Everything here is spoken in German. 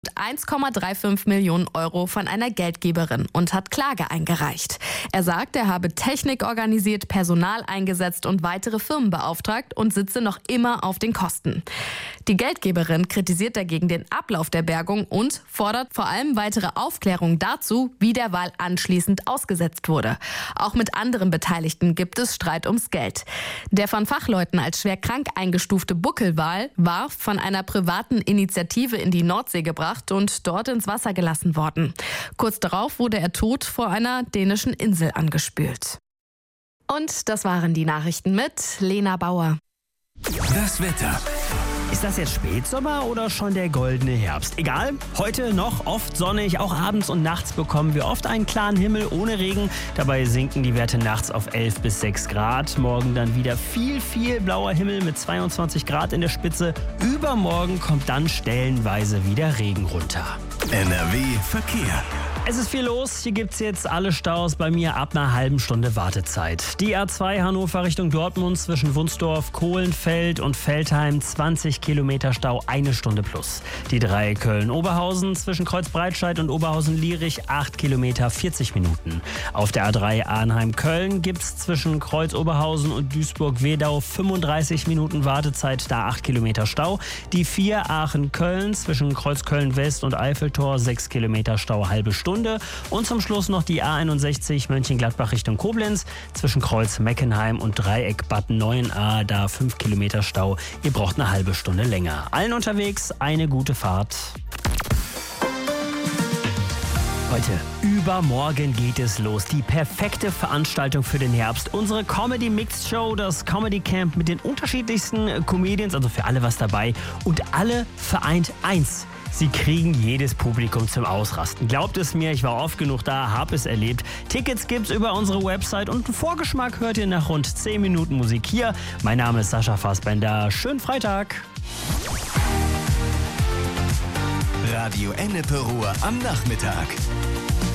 1,35 Millionen Euro von einer Geldgeberin und hat Klage eingereicht. Er sagt, er habe Technik organisiert, Personal eingesetzt und weitere Firmen beauftragt und sitze noch immer auf den Kosten. Die Geldgeberin kritisiert dagegen den Ablauf der Bergung und fordert vor allem weitere Aufklärung dazu, wie der Wal anschließend ausgesetzt wurde. Auch mit anderen Beteiligten gibt es Streit ums Geld. Der von Fachleuten als schwer krank eingestufte Buckelwal war von einer privaten Initiative in die Nordsee gebracht und dort ins Wasser gelassen worden. Kurz darauf wurde er tot vor einer dänischen Insel angespült. Und das waren die Nachrichten mit Lena Bauer. Das Wetter. Ist das jetzt Spätsommer oder schon der goldene Herbst? Egal, heute noch oft sonnig, auch abends und nachts bekommen wir oft einen klaren Himmel ohne Regen. Dabei sinken die Werte nachts auf 11 bis 6 Grad. Morgen dann wieder viel blauer Himmel mit 22 Grad in der Spitze. Übermorgen kommt dann stellenweise wieder Regen runter. NRW Verkehr. Es ist viel los. Hier gibt's jetzt alle Staus bei mir ab einer halben Stunde Wartezeit. Die A2 Hannover Richtung Dortmund zwischen Wunsdorf, Kohlenfeld und Veltheim 20 Kilometer Stau, 1 Stunde plus. Die 3 Köln-Oberhausen zwischen Kreuzbreitscheid und Oberhausen-Lierich 8 Kilometer, 40 Minuten. Auf der A3 Arnheim-Köln gibt's zwischen Kreuz-Oberhausen und Duisburg-Wedau 35 Minuten Wartezeit, da 8 Kilometer Stau. Die 4 Aachen-Köln zwischen Kreuzköln-West und Eiffeltor 6 Kilometer Stau, halbe Stunde. Und zum Schluss noch die A61 Mönchengladbach Richtung Koblenz zwischen Kreuz Meckenheim und Dreieck Bad Neuenahr, da 5 Kilometer Stau. Ihr braucht eine halbe Stunde länger. Allen unterwegs eine gute Fahrt. Heute, übermorgen geht es los. Die perfekte Veranstaltung für den Herbst. Unsere Comedy Mixed Show, das Comedy Camp mit den unterschiedlichsten Comedians, also für alle was dabei. Und alle vereint eins. Sie kriegen jedes Publikum zum Ausrasten. Glaubt es mir, ich war oft genug da, hab es erlebt. Tickets gibt's über unsere Website und einen Vorgeschmack hört ihr nach rund 10 Minuten Musik hier. Mein Name ist Sascha Fassbender. Schönen Freitag. Radio Ennepe Ruhr am Nachmittag.